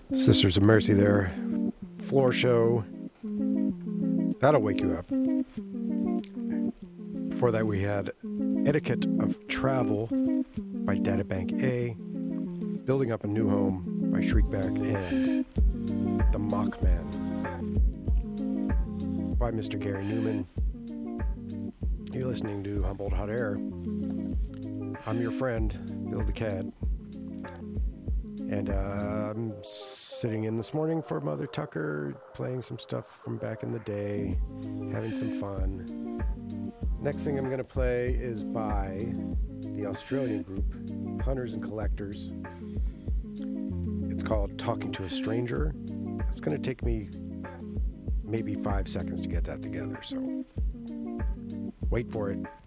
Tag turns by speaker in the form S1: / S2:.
S1: Sisters of Mercy there. Floor Show. That'll wake you up. Before that, we had Etiquette of Travel by Databank A, Building Up a New Home by Shriekback, and The Mockman by Mr. Gary Newman. You're listening to Humboldt Hot Air. I'm your friend, Bill the Cat. And I'm sitting in this morning for Mother Tucker, playing some stuff from back in the day, having some fun. Next thing I'm going to play is by the Australian group, Hunters and Collectors. It's called Talking to a Stranger. It's going to take me maybe 5 seconds to get that together, so wait for it.